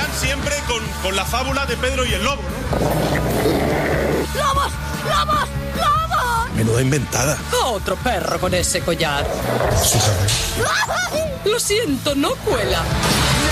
siempre con la fábula de Pedro y el lobo, ¿no? ¡Lobos! ¡Lobos! ¡Lobos! Menuda inventada. Otro perro con ese collar. Fíjate. Lo siento, no cuela.